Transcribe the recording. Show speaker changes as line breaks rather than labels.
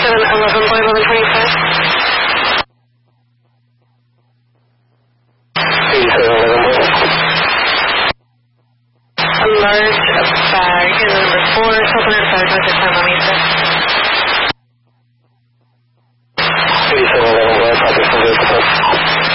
11 by 1125. 11. A large bag in number 4, 1205 with a thermometer.